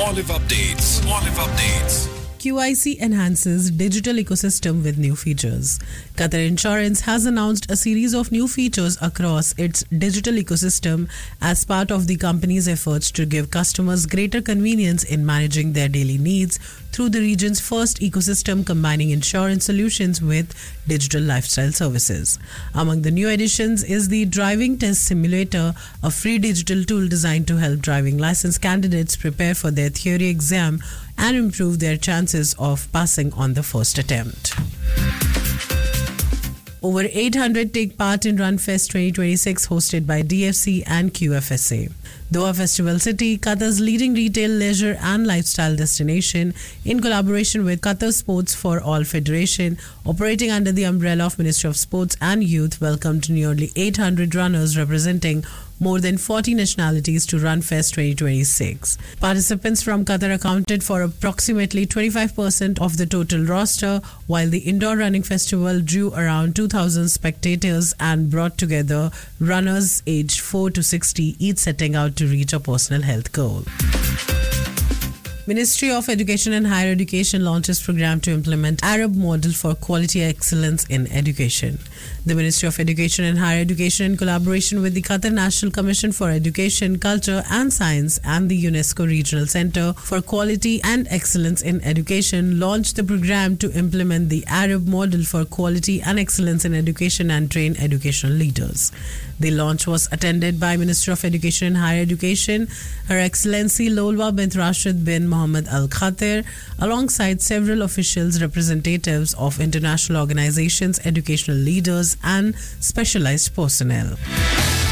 Olive Updates. Olive Updates. QIC enhances digital ecosystem with new features. Qatar Insurance has announced a series of new features across its digital ecosystem as part of the company's efforts to give customers greater convenience in managing their daily needs through the region's first ecosystem combining insurance solutions with digital lifestyle services. Among the new additions is the Driving Test Simulator, a free digital tool designed to help driving license candidates prepare for their theory exam and improve their chances of passing on the first attempt. Over 800 take part in RunFest 2026 hosted by DFC and QFSA. Doha Festival City, Qatar's leading retail, leisure and lifestyle destination, in collaboration with Qatar Sports for All Federation, operating under the umbrella of Ministry of Sports and Youth, welcomed nearly 800 runners representing more than 40 nationalities to RunFest 2026. Participants from Qatar accounted for approximately 25% of the total roster, while the indoor running festival drew around 2,000 spectators and brought together runners aged 4 to 60, each setting out to reach a personal health goal. Ministry of Education and Higher Education launches program to implement Arab model for quality excellence in education. The Ministry of Education and Higher Education, in collaboration with the Qatar National Commission for Education, Culture and Science and the UNESCO Regional Center for Quality and Excellence in Education, launched the program to implement the Arab model for quality and excellence in education and train educational leaders. The launch was attended by Minister of Education and Higher Education, Her Excellency Lolwa bint Rashid bin Mohammed Al Khater, alongside several officials, representatives of international organizations, educational leaders and specialized personnel.